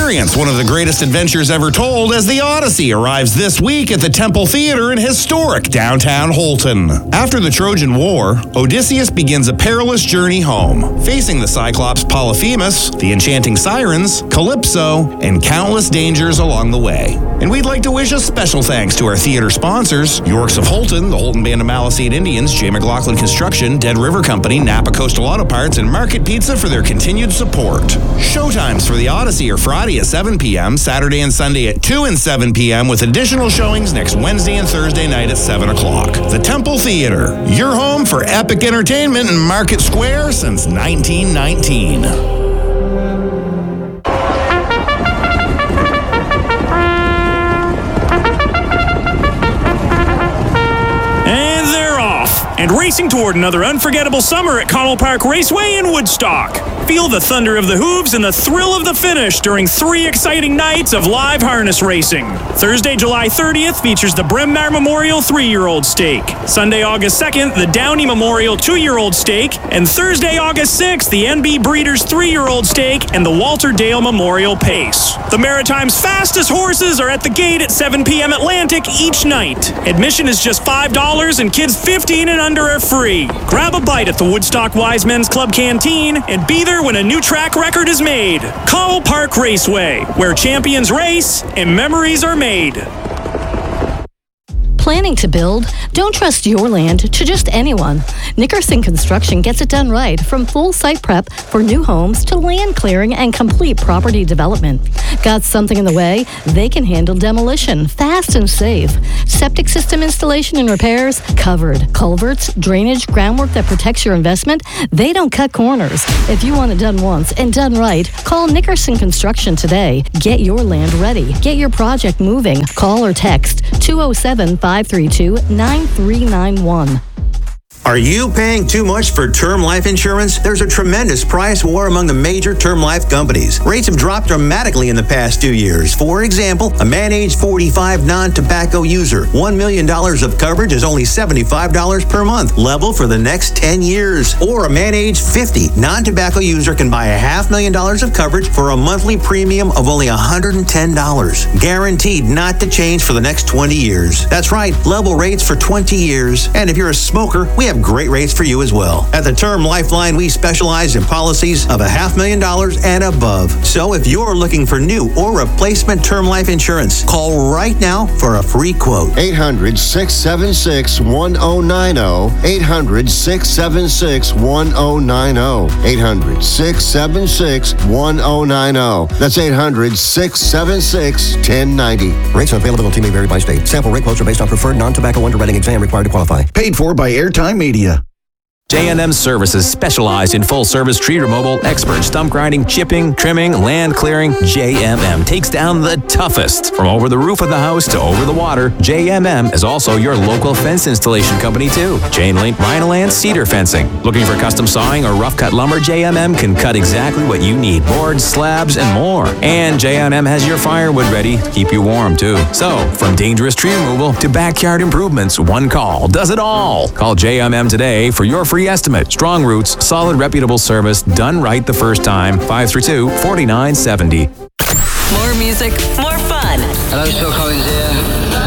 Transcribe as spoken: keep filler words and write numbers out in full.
Experience one of the greatest adventures ever told as the Odyssey arrives this week at the Temple Theater in historic downtown Holton. After the Trojan War, Odysseus begins a perilous journey home, facing the Cyclops Polyphemus, the enchanting sirens, Calypso, and countless dangers along the way. And we'd like to wish a special thanks to our theater sponsors, Yorks of Holton, the Holton Band of Maliseet Indians, J. McLaughlin Construction, Dead River Company, Napa Coastal Auto Parts, and Market Pizza for their continued support. Showtimes for the Odyssey are Friday at seven p.m., Saturday and Sunday at two and seven p.m., with additional showings next Wednesday and Thursday night at seven o'clock. The Temple Theater, your home for epic entertainment in Market Square since nineteen nineteen. And racing toward another unforgettable summer at Connell Park Raceway in Woodstock. Feel the thunder of the hooves and the thrill of the finish during three exciting nights of live harness racing. Thursday, July thirtieth features the Bryn Mawr Memorial three-year-old Stake. Sunday, August second, the Downey Memorial two-year-old Stake. And Thursday, August sixth, the N B Breeders three-year-old Stake and the Walter Dale Memorial Pace. The Maritime's fastest horses are at the gate at seven p.m. Atlantic each night. Admission is just five dollars and kids fifteen and under are free. Grab a bite at the Woodstock Wise Men's Club Canteen and be there when a new track record is made. Connell Park Raceway, where champions race and memories are made. Planning to build? Don't trust your land to just anyone. Nickerson Construction gets it done right, from full site prep for new homes to land clearing and complete property development. Got something in the way? They can handle demolition fast and safe. Septic system installation and repairs? Covered. Culverts, drainage, groundwork that protects your investment? They don't cut corners. If you want it done once and done right, call Nickerson Construction today. Get your land ready. Get your project moving. Call or text two oh seven, five three two, nine three nine one. Are you paying too much for term life insurance? There's a tremendous price war among the major term life companies. Rates have dropped dramatically in the past two years. For example, a man age forty-five non-tobacco user, one million dollars of coverage is only seventy-five dollars per month, level for the next ten years. Or a man age fifty non-tobacco user can buy a half million dollars of coverage for a monthly premium of only one hundred ten dollars. Guaranteed not to change for the next twenty years. That's right, level rates for twenty years. And if you're a smoker, we have great rates for you as well. At the Term Lifeline, we specialize in policies of a half million dollars and above. So if you're looking for new or replacement term life insurance, call right now for a free quote. eight hundred, six seven six, one oh nine oh. eight hundred, six seven six, one oh nine oh. eight hundred, six seven six, one oh nine oh. That's eight hundred, six seven six, one oh nine oh. Rates and availability may vary by state. Sample rate quotes are based on preferred non-tobacco underwriting exam required to qualify. Paid for by Airtime Media. J and M Services specialize in full-service tree removal, expert stump grinding, chipping, trimming, land clearing. J M M takes down the toughest. From over the roof of the house to over the water, J M M is also your local fence installation company too. Chain link, vinyl, and cedar fencing. Looking for custom sawing or rough cut lumber? J M M can cut exactly what you need. Boards, slabs, and more. And J M M has your firewood ready to keep you warm too. So, from dangerous tree removal to backyard improvements, one call does it all. Call J M M today for your free estimate. Strong roots, solid, reputable service, done right the first time. five three two, four nine seven oh. More music, more fun. Hello, Phil Collins here.